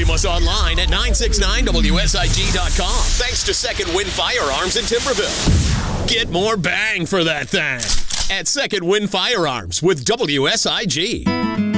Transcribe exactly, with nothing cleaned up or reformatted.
Stream us online at nine six nine W S I G dot com. Thanks to Second Wind Firearms in Timberville. Get more bang for that thing at Second Wind Firearms with W S I G.